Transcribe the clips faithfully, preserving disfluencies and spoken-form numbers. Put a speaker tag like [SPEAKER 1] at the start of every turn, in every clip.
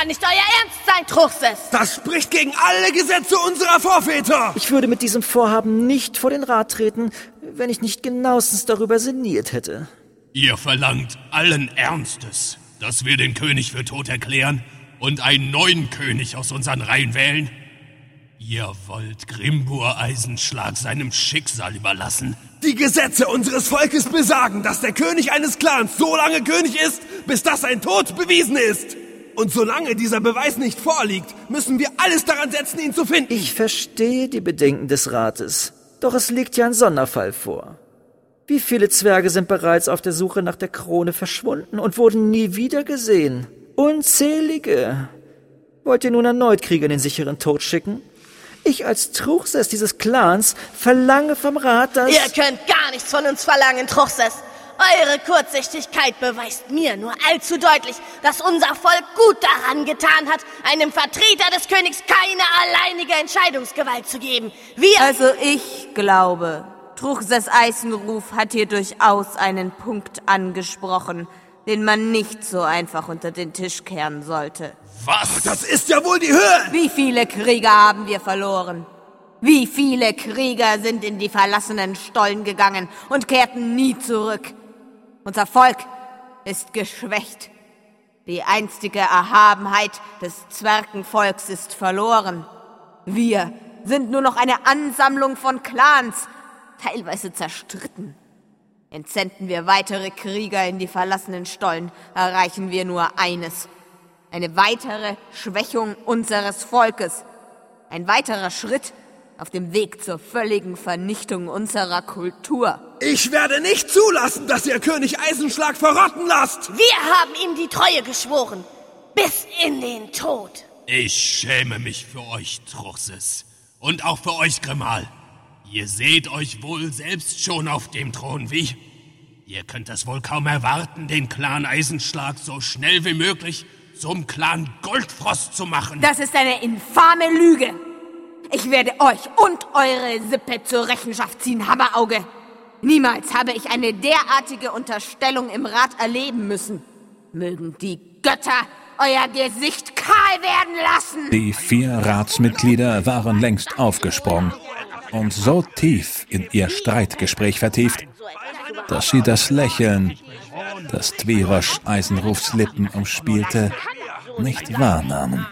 [SPEAKER 1] kann nicht euer Ernst sein, Truchsess!
[SPEAKER 2] Das spricht gegen alle Gesetze unserer Vorväter!
[SPEAKER 3] Ich würde mit diesem Vorhaben nicht vor den Rat treten, wenn ich nicht genauestens darüber sinniert hätte.
[SPEAKER 4] Ihr verlangt allen Ernstes, dass wir den König für tot erklären und einen neuen König aus unseren Reihen wählen? Ihr wollt Grimbur Eisenschlag seinem Schicksal überlassen?
[SPEAKER 2] Die Gesetze unseres Volkes besagen, dass der König eines Clans so lange König ist, bis das sein Tod bewiesen ist. Und solange dieser Beweis nicht vorliegt, müssen wir alles daran setzen, ihn zu finden.
[SPEAKER 3] Ich verstehe die Bedenken des Rates, doch es liegt ja ein Sonderfall vor. Wie viele Zwerge sind bereits auf der Suche nach der Krone verschwunden und wurden nie wieder gesehen? Unzählige. Wollt ihr nun erneut Krieger in den sicheren Tod schicken? Ich als Truchsess dieses Clans verlange vom Rat, dass...
[SPEAKER 1] Ihr könnt gar nichts von uns verlangen, Truchsess. Eure Kurzsichtigkeit beweist mir nur allzu deutlich, dass unser Volk gut daran getan hat, einem Vertreter des Königs keine alleinige Entscheidungsgewalt zu geben. Wir...
[SPEAKER 5] Also ich glaube, Truchsess Eisenruf hat hier durchaus einen Punkt angesprochen, den man nicht so einfach unter den Tisch kehren sollte.
[SPEAKER 4] Was?
[SPEAKER 2] Das ist ja wohl die Höhe!
[SPEAKER 5] Wie viele Krieger haben wir verloren? Wie viele Krieger sind in die verlassenen Stollen gegangen und kehrten nie zurück? Unser Volk ist geschwächt. Die einstige Erhabenheit des Zwergenvolks ist verloren. Wir sind nur noch eine Ansammlung von Clans, teilweise zerstritten. Entsenden wir weitere Krieger in die verlassenen Stollen, erreichen wir nur eines: eine weitere Schwächung unseres Volkes. Ein weiterer Schritt auf dem Weg zur völligen Vernichtung unserer Kultur.
[SPEAKER 2] Ich werde nicht zulassen, dass ihr König Eisenschlag verrotten lasst!
[SPEAKER 1] Wir haben ihm die Treue geschworen. Bis in den Tod.
[SPEAKER 4] Ich schäme mich für euch, Truchsess. Und auch für euch, Grimal. Ihr seht euch wohl selbst schon auf dem Thron, wie? Ihr könnt es wohl kaum erwarten, den Clan Eisenschlag so schnell wie möglich zum Clan Goldfrost zu machen.
[SPEAKER 5] Das ist eine infame Lüge. Ich werde euch und eure Sippe zur Rechenschaft ziehen, Hammerauge. Niemals habe ich eine derartige Unterstellung im Rat erleben müssen. Mögen die Götter euer Gesicht kahl werden lassen.
[SPEAKER 6] Die vier Ratsmitglieder waren längst aufgesprungen und so tief in ihr Streitgespräch vertieft, dass sie das Lächeln, das Twirosch Eisenrufs Lippen umspielte, nicht wahrnahmen.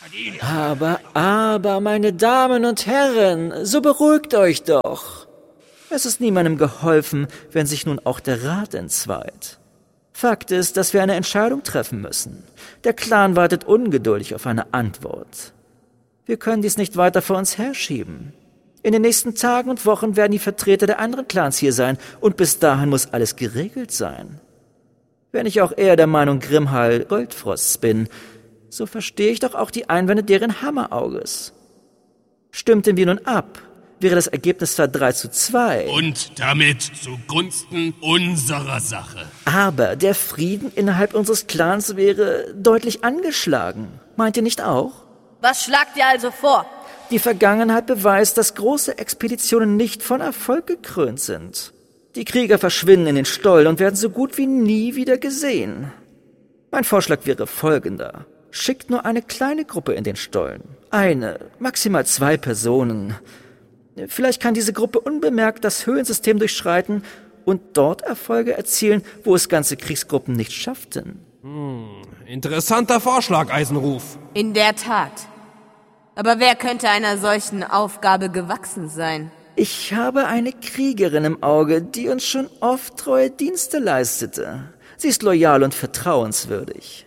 [SPEAKER 3] Aber, aber, meine Damen und Herren, so beruhigt euch doch. Es ist niemandem geholfen, wenn sich nun auch der Rat entzweit. Fakt ist, dass wir eine Entscheidung treffen müssen. Der Clan wartet ungeduldig auf eine Antwort. Wir können dies nicht weiter vor uns herschieben. In den nächsten Tagen und Wochen werden die Vertreter der anderen Clans hier sein und bis dahin muss alles geregelt sein. Wenn ich auch eher der Meinung Grimhall Goldfrosts bin, so verstehe ich doch auch die Einwände deren Hammerauges. Stimmten wir nun ab, wäre das Ergebnis zwar drei zu zwei.
[SPEAKER 4] Und damit zugunsten unserer Sache.
[SPEAKER 3] Aber der Frieden innerhalb unseres Clans wäre deutlich angeschlagen. Meint ihr nicht auch?
[SPEAKER 1] Was schlagt ihr also vor?
[SPEAKER 3] Die Vergangenheit beweist, dass große Expeditionen nicht von Erfolg gekrönt sind. Die Krieger verschwinden in den Stollen und werden so gut wie nie wieder gesehen. Mein Vorschlag wäre folgender. Schickt nur eine kleine Gruppe in den Stollen. Eine, maximal zwei Personen. Vielleicht kann diese Gruppe unbemerkt das Höhlensystem durchschreiten und dort Erfolge erzielen, wo es ganze Kriegsgruppen nicht schafften.
[SPEAKER 2] Hm, interessanter Vorschlag, Eisenruf.
[SPEAKER 5] In der Tat. Aber wer könnte einer solchen Aufgabe gewachsen sein?
[SPEAKER 3] Ich habe eine Kriegerin im Auge, die uns schon oft treue Dienste leistete. Sie ist loyal und vertrauenswürdig.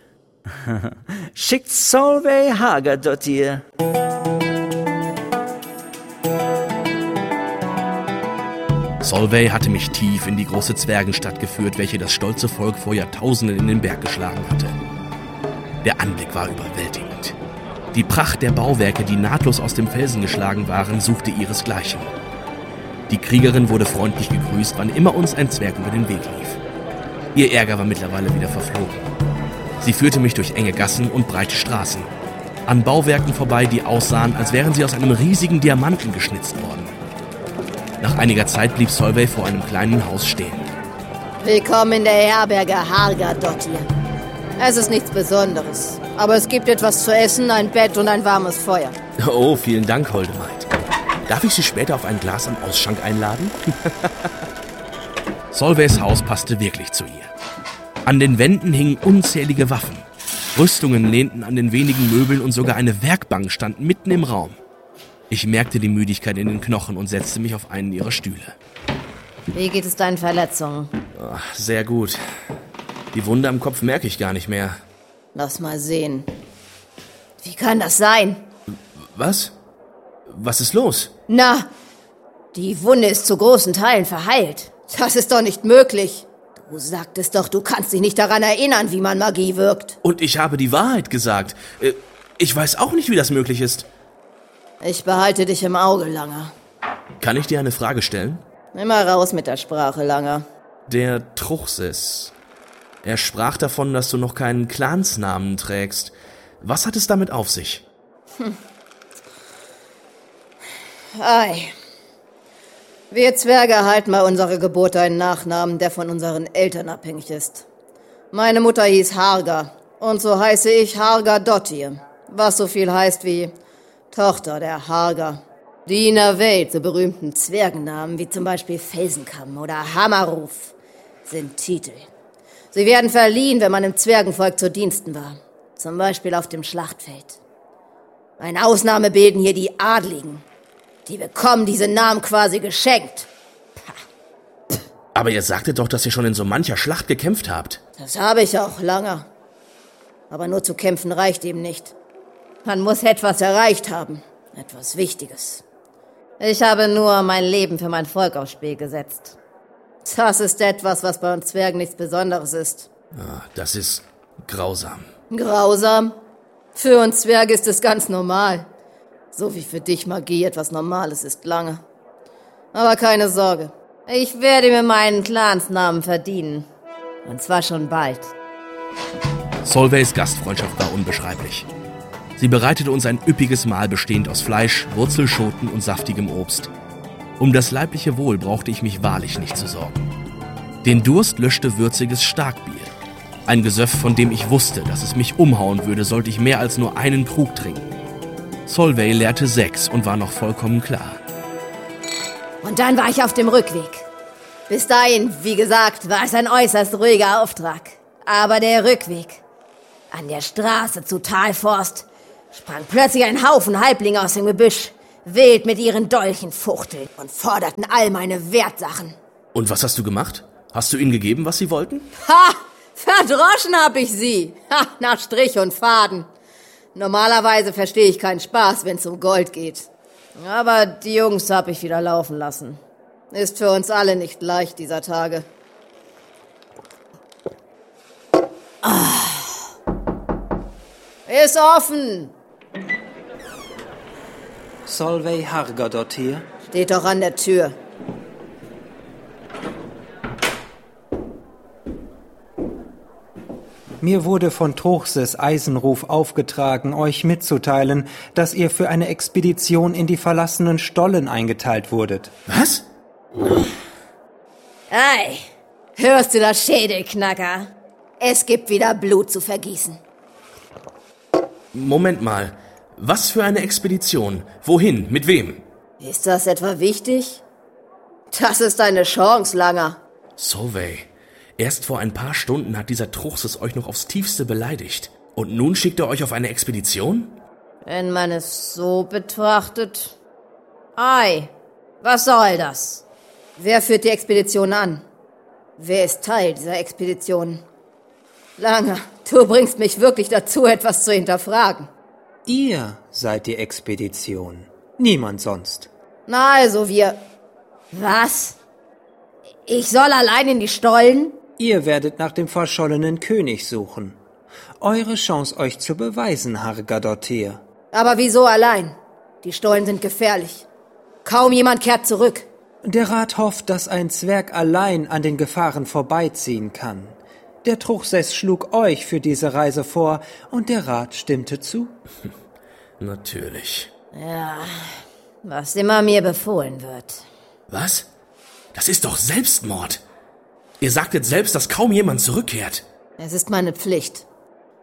[SPEAKER 3] Schickt Solveig Hagerdottir.
[SPEAKER 7] Solveig hatte mich tief in die große Zwergenstadt geführt, welche das stolze Volk vor Jahrtausenden in den Berg geschlagen hatte. Der Anblick war überwältigend. Die Pracht der Bauwerke, die nahtlos aus dem Felsen geschlagen waren, suchte ihresgleichen. Die Kriegerin wurde freundlich gegrüßt, wann immer uns ein Zwerg über den Weg lief. Ihr Ärger war mittlerweile wieder verflogen. Sie führte mich durch enge Gassen und breite Straßen, an Bauwerken vorbei, die aussahen, als wären sie aus einem riesigen Diamanten geschnitzt worden. Nach einiger Zeit blieb Solveig vor einem kleinen Haus stehen.
[SPEAKER 8] Willkommen in der Herberge Hagerdottir. Es ist nichts Besonderes. Aber es gibt etwas zu essen, ein Bett und ein warmes Feuer.
[SPEAKER 7] Oh, vielen Dank, holde Maid. Darf ich Sie später auf ein Glas am Ausschank einladen? Solveys Haus passte wirklich zu ihr. An den Wänden hingen unzählige Waffen. Rüstungen lehnten an den wenigen Möbeln und sogar eine Werkbank stand mitten im Raum. Ich merkte die Müdigkeit in den Knochen und setzte mich auf einen ihrer Stühle.
[SPEAKER 8] Wie geht es deinen Verletzungen?
[SPEAKER 7] Oh, sehr gut. Die Wunde am Kopf merke ich gar nicht mehr.
[SPEAKER 8] Lass mal sehen. Wie kann das sein?
[SPEAKER 7] Was? Was ist los?
[SPEAKER 8] Na, die Wunde ist zu großen Teilen verheilt. Das ist doch nicht möglich. Du sagtest doch, du kannst dich nicht daran erinnern, wie man Magie wirkt.
[SPEAKER 7] Und ich habe die Wahrheit gesagt. Ich weiß auch nicht, wie das möglich ist.
[SPEAKER 8] Ich behalte dich im Auge, Langer.
[SPEAKER 7] Kann ich dir eine Frage stellen?
[SPEAKER 8] Immer raus mit der Sprache, Langer.
[SPEAKER 7] Der Truchsess. Er sprach davon, dass du noch keinen Clansnamen trägst. Was hat es damit auf sich?
[SPEAKER 8] Hm. Ei. Wir Zwerge erhalten bei unserer Geburt einen Nachnamen, der von unseren Eltern abhängig ist. Meine Mutter hieß Harga, und so heiße ich Hargadottir, was so viel heißt wie Tochter der Harga. Die in der Welt so berühmten Zwergennamen wie zum Beispiel Felsenkamm oder Hammerruf sind Titel. Sie werden verliehen, wenn man im Zwergenvolk zu Diensten war, zum Beispiel auf dem Schlachtfeld. Eine Ausnahme bilden hier die Adligen. Die bekommen diese Namen quasi geschenkt. Pah.
[SPEAKER 7] Aber ihr sagtet doch, dass ihr schon in so mancher Schlacht gekämpft habt.
[SPEAKER 8] Das habe ich auch lange. Aber nur zu kämpfen reicht eben nicht. Man muss etwas erreicht haben. Etwas Wichtiges. Ich habe nur mein Leben für mein Volk aufs Spiel gesetzt. Das ist etwas, was bei uns Zwergen nichts Besonderes ist.
[SPEAKER 7] Ah, das ist grausam.
[SPEAKER 8] Grausam? Für uns Zwerge ist es ganz normal. So wie für dich Magie etwas Normales ist, Lange. Aber keine Sorge. Ich werde mir meinen Clansnamen verdienen. Und zwar schon bald.
[SPEAKER 7] Solveys Gastfreundschaft war unbeschreiblich. Sie bereitete uns ein üppiges Mahl bestehend aus Fleisch, Wurzelschoten und saftigem Obst. Um das leibliche Wohl brauchte ich mich wahrlich nicht zu sorgen. Den Durst löschte würziges Starkbier. Ein Gesöff, von dem ich wusste, dass es mich umhauen würde, sollte ich mehr als nur einen Krug trinken. Solvey leerte sechs und war noch vollkommen klar.
[SPEAKER 8] Und dann war ich auf dem Rückweg. Bis dahin, wie gesagt, war es ein äußerst ruhiger Auftrag. Aber der Rückweg. An der Straße zu Talforst sprang plötzlich ein Haufen Halblinge aus dem Gebüsch, wild mit ihren Dolchen fuchteln und forderten all meine Wertsachen.
[SPEAKER 7] Und was hast du gemacht? Hast du ihnen gegeben, was sie wollten?
[SPEAKER 8] Ha! Verdroschen hab ich sie! Ha! Nach Strich und Faden. Normalerweise verstehe ich keinen Spaß, wenn es um Gold geht. Aber die Jungs hab ich wieder laufen lassen. Ist für uns alle nicht leicht dieser Tage. Ah. Ist offen!
[SPEAKER 9] Solvey Hargadottir?
[SPEAKER 8] Steht doch an der Tür.
[SPEAKER 9] Mir wurde von Truchsess Eisenruf aufgetragen, euch mitzuteilen, dass ihr für eine Expedition in die verlassenen Stollen eingeteilt wurdet.
[SPEAKER 7] Was?
[SPEAKER 8] Ei, hörst du das, Schädelknacker? Es gibt wieder Blut zu vergießen.
[SPEAKER 7] Moment mal. Was für eine Expedition? Wohin? Mit wem?
[SPEAKER 8] Ist das etwa wichtig? Das ist eine Chance, Langer.
[SPEAKER 7] Solvey, erst vor ein paar Stunden hat dieser Truchsess euch noch aufs Tiefste beleidigt. Und nun schickt er euch auf eine Expedition?
[SPEAKER 8] Wenn man es so betrachtet. Ei, was soll das? Wer führt die Expedition an? Wer ist Teil dieser Expedition? Langer, du bringst mich wirklich dazu, etwas zu hinterfragen.
[SPEAKER 9] Ihr seid die Expedition. Niemand sonst.
[SPEAKER 8] Na also, wir... Was? Ich soll allein in die Stollen?
[SPEAKER 9] Ihr werdet nach dem verschollenen König suchen. Eure Chance, euch zu beweisen, Hargadottir.
[SPEAKER 8] Aber wieso allein? Die Stollen sind gefährlich. Kaum jemand kehrt zurück.
[SPEAKER 9] Der Rat hofft, dass ein Zwerg allein an den Gefahren vorbeiziehen kann. Der Truchsess schlug euch für diese Reise vor und der Rat stimmte zu.
[SPEAKER 7] Natürlich.
[SPEAKER 8] Ja, was immer mir befohlen wird.
[SPEAKER 7] Was? Das ist doch Selbstmord. Ihr sagtet selbst, dass kaum jemand zurückkehrt.
[SPEAKER 8] Es ist meine Pflicht.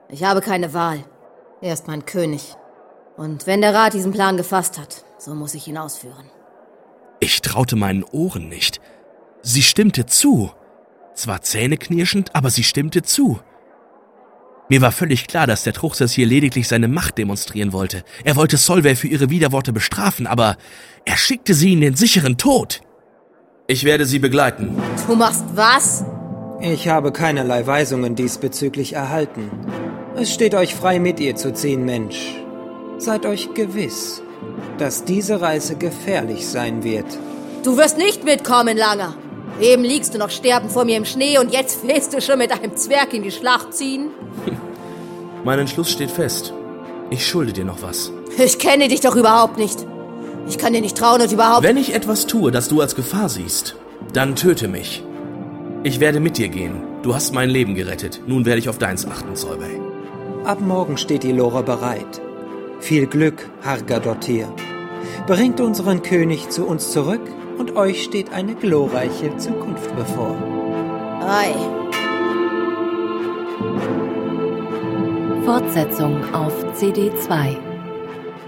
[SPEAKER 8] Ich habe keine Wahl. Er ist mein König. Und wenn der Rat diesen Plan gefasst hat, so muss ich ihn ausführen.
[SPEAKER 7] Ich traute meinen Ohren nicht. Sie stimmte zu. Zwar zähneknirschend, aber sie stimmte zu. Mir war völlig klar, dass der Truchsess hier lediglich seine Macht demonstrieren wollte. Er wollte Solveig für ihre Widerworte bestrafen, aber er schickte sie in den sicheren Tod. Ich werde sie begleiten.
[SPEAKER 8] Du machst was?
[SPEAKER 9] Ich habe keinerlei Weisungen diesbezüglich erhalten. Es steht euch frei, mit ihr zu ziehen, Mensch. Seid euch gewiss, dass diese Reise gefährlich sein wird.
[SPEAKER 8] Du wirst nicht mitkommen, Langer. Eben liegst du noch sterbend vor mir im Schnee und jetzt willst du schon mit einem Zwerg in die Schlacht ziehen?
[SPEAKER 7] Mein Entschluss steht fest. Ich schulde dir noch was.
[SPEAKER 8] Ich kenne dich doch überhaupt nicht. Ich kann dir nicht trauen und überhaupt...
[SPEAKER 7] Wenn ich etwas tue, das du als Gefahr siehst, dann töte mich. Ich werde mit dir gehen. Du hast mein Leben gerettet. Nun werde ich auf deins achten, Solveig.
[SPEAKER 9] Ab morgen steht die Lore bereit. Viel Glück, Harga Dottir. Bringt unseren König zu uns zurück und euch steht eine glorreiche Zukunft bevor.
[SPEAKER 8] Ei.
[SPEAKER 10] Fortsetzung auf C D zwei.